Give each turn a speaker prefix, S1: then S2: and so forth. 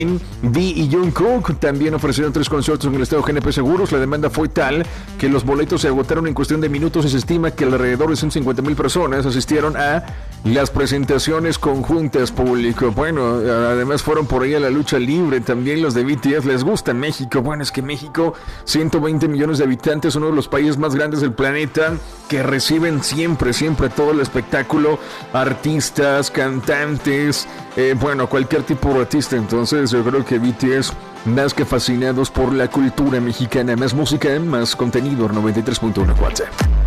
S1: V y Jungkook también ofrecieron 3 conciertos en el estadio GNP Seguros. La demanda fue tal que los boletos se agotaron en cuestión de minutos y se estima que alrededor de 150,000 personas asistieron a las presentaciones conjuntas público. Bueno, además fueron por ahí a la lucha libre. También los de BTS les gusta México. Bueno, es que México, 120 millones de habitantes, uno de los países más grandes del planeta, que reciben siempre todo el espectáculo, artistas, cantantes, bueno, cualquier tipo de artista. Entonces yo creo que BTS, más que fascinados por la cultura mexicana. Más música, más contenido. 93.1 WhatsApp.